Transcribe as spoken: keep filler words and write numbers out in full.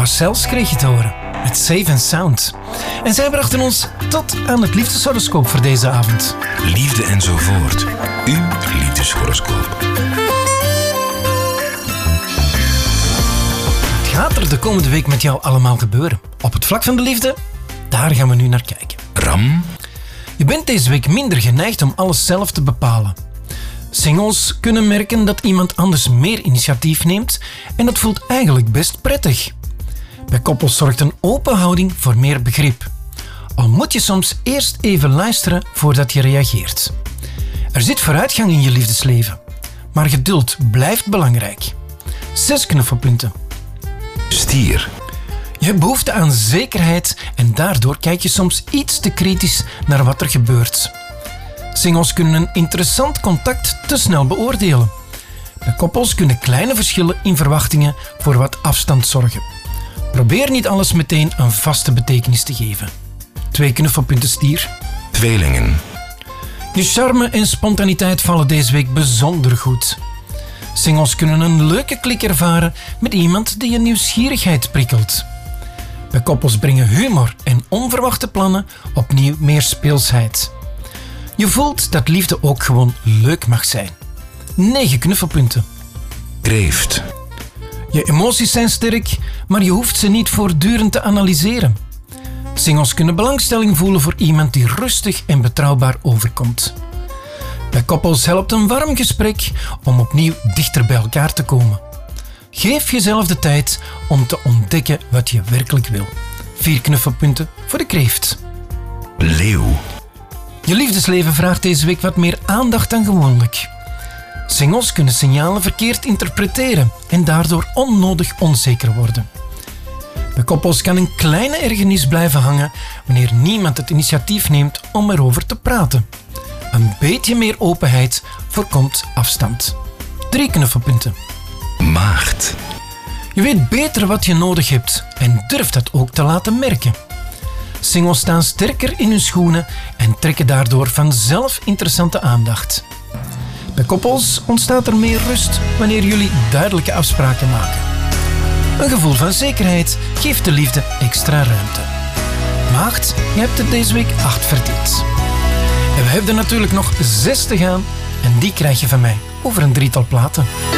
Marcels kreeg je te horen met Safe and Sound. En zij brachten ons tot aan het liefdeshoroscoop voor deze avond. Liefde enzovoort. Uw liefdeshoroscoop. Wat gaat er de komende week met jou allemaal gebeuren? Op het vlak van de liefde, daar gaan we nu naar kijken. Ram. Je bent deze week minder geneigd om alles zelf te bepalen. Singles kunnen merken dat iemand anders meer initiatief neemt en dat voelt eigenlijk best prettig. Bij koppels zorgt een open houding voor meer begrip. Al moet je soms eerst even luisteren voordat je reageert. Er zit vooruitgang in je liefdesleven, maar geduld blijft belangrijk. Zes knuffelpunten. Stier. Je hebt behoefte aan zekerheid en daardoor kijk je soms iets te kritisch naar wat er gebeurt. Singles kunnen een interessant contact te snel beoordelen. Bij koppels kunnen kleine verschillen in verwachtingen voor wat afstand zorgen. Probeer niet alles meteen een vaste betekenis te geven. Twee knuffelpunten, stier. Tweelingen. Je charme en spontaniteit vallen deze week bijzonder goed. Singles kunnen een leuke klik ervaren met iemand die je nieuwsgierigheid prikkelt. Bij koppels brengen humor en onverwachte plannen opnieuw meer speelsheid. Je voelt dat liefde ook gewoon leuk mag zijn. Negen knuffelpunten. Kreeft. Je emoties zijn sterk, maar je hoeft ze niet voortdurend te analyseren. Singles kunnen belangstelling voelen voor iemand die rustig en betrouwbaar overkomt. Bij koppels helpt een warm gesprek om opnieuw dichter bij elkaar te komen. Geef jezelf de tijd om te ontdekken wat je werkelijk wil. Vier knuffelpunten voor de kreeft. Leeuw. Je liefdesleven vraagt deze week wat meer aandacht dan gewoonlijk. Singles kunnen signalen verkeerd interpreteren en daardoor onnodig onzeker worden. Bij koppels kan een kleine ergernis blijven hangen wanneer niemand het initiatief neemt om erover te praten. Een beetje meer openheid voorkomt afstand. Drie knuffelpunten. Maagd. Je weet beter wat je nodig hebt en durft dat ook te laten merken. Singles staan sterker in hun schoenen en trekken daardoor vanzelf interessante aandacht. Bij koppels ontstaat er meer rust wanneer jullie duidelijke afspraken maken. Een gevoel van zekerheid geeft de liefde extra ruimte. Maagd, je hebt er deze week acht verdiend. En we hebben er natuurlijk nog zes te gaan en die krijg je van mij over een drietal platen.